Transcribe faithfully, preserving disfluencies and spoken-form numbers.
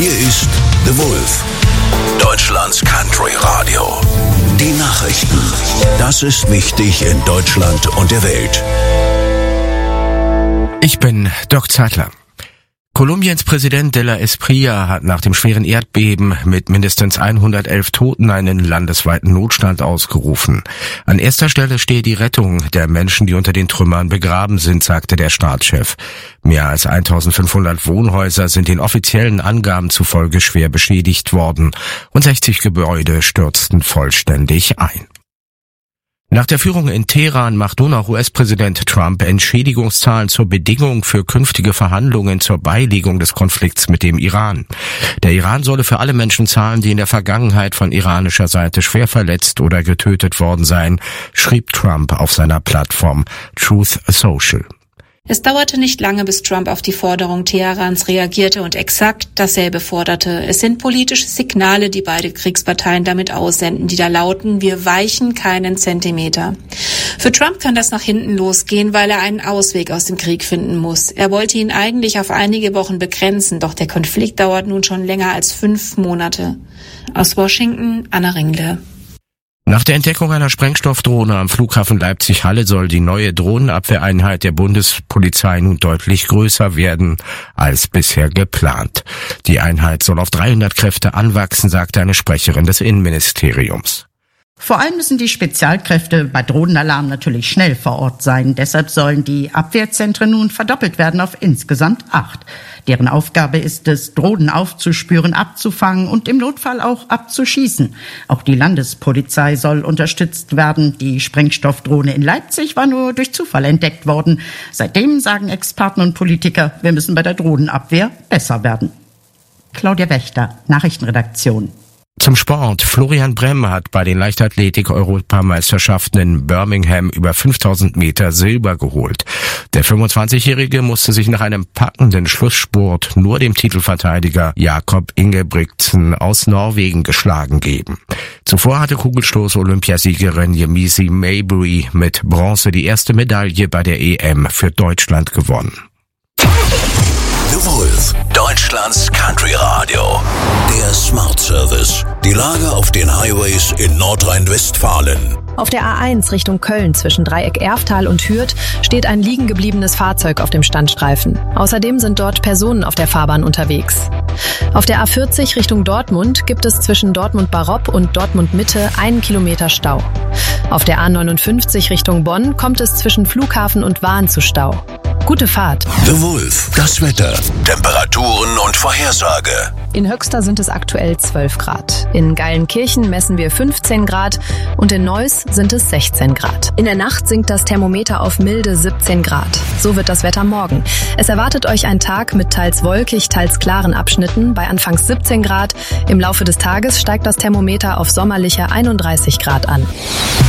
Hier ist The Wolf, Deutschlands Country Radio. Die Nachrichten. Das ist wichtig in Deutschland und der Welt. Ich bin Doc Zeitler. Kolumbiens Präsident de la Espriella hat nach dem schweren Erdbeben mit mindestens hundertelf Toten einen landesweiten Notstand ausgerufen. An erster Stelle stehe die Rettung der Menschen, die unter den Trümmern begraben sind, sagte der Staatschef. Mehr als eintausendfünfhundert Wohnhäuser sind den offiziellen Angaben zufolge schwer beschädigt worden und sechzig Gebäude stürzten vollständig ein. Nach der Führung in Teheran macht nun auch U S-Präsident Trump Entschädigungszahlen zur Bedingung für künftige Verhandlungen zur Beilegung des Konflikts mit dem Iran. Der Iran solle für alle Menschen zahlen, die in der Vergangenheit von iranischer Seite schwer verletzt oder getötet worden seien, schrieb Trump auf seiner Plattform Truth Social. Es dauerte nicht lange, bis Trump auf die Forderung Teherans reagierte und exakt dasselbe forderte. Es sind politische Signale, die beide Kriegsparteien damit aussenden, die da lauten: Wir weichen keinen Zentimeter. Für Trump kann das nach hinten losgehen, weil er einen Ausweg aus dem Krieg finden muss. Er wollte ihn eigentlich auf einige Wochen begrenzen, doch der Konflikt dauert nun schon länger als fünf Monate. Aus Washington, Anna Ringle. Nach der Entdeckung einer Sprengstoffdrohne am Flughafen Leipzig-Halle soll die neue Drohnenabwehreinheit der Bundespolizei nun deutlich größer werden als bisher geplant. Die Einheit soll auf dreihundert Kräfte anwachsen, sagte eine Sprecherin des Innenministeriums. Vor allem müssen die Spezialkräfte bei Drohnenalarm natürlich schnell vor Ort sein. Deshalb sollen die Abwehrzentren nun verdoppelt werden auf insgesamt acht. Deren Aufgabe ist es, Drohnen aufzuspüren, abzufangen und im Notfall auch abzuschießen. Auch die Landespolizei soll unterstützt werden. Die Sprengstoffdrohne in Leipzig war nur durch Zufall entdeckt worden. Seitdem sagen Experten und Politiker, wir müssen bei der Drohnenabwehr besser werden. Claudia Wächter, Nachrichtenredaktion. Zum Sport. Florian Brehm hat bei den Leichtathletik-Europameisterschaften in Birmingham über fünftausend Meter Silber geholt. Der fünfundzwanzigjährige musste sich nach einem packenden Schlussspurt nur dem Titelverteidiger Jakob Ingebrigtsen aus Norwegen geschlagen geben. Zuvor hatte Kugelstoß-Olympiasiegerin Yemisi Mabry mit Bronze die erste Medaille bei der E M für Deutschland gewonnen. The Wolf, Deutschlands Country Radio. Der Smart Service. Die Lage auf den Highways in Nordrhein-Westfalen. Auf der A eins Richtung Köln zwischen Dreieck Erftal und Hürth steht ein liegen gebliebenes Fahrzeug auf dem Standstreifen. Außerdem sind dort Personen auf der Fahrbahn unterwegs. Auf der A vierzig Richtung Dortmund gibt es zwischen Dortmund-Baropp und Dortmund-Mitte einen Kilometer Stau. Auf der A neunundfünfzig Richtung Bonn kommt es zwischen Flughafen und Wahn zu Stau. Gute Fahrt. The Wolf, das Wetter, Temperaturen und Vorhersage. In Höxter sind es aktuell zwölf Grad. In Geilenkirchen messen wir fünfzehn Grad und in Neuss sind es sechzehn Grad. In der Nacht sinkt das Thermometer auf milde siebzehn Grad. So wird das Wetter morgen. Es erwartet euch ein Tag mit teils wolkig, teils klaren Abschnitten bei anfangs siebzehn Grad. Im Laufe des Tages steigt das Thermometer auf sommerliche einunddreißig Grad an.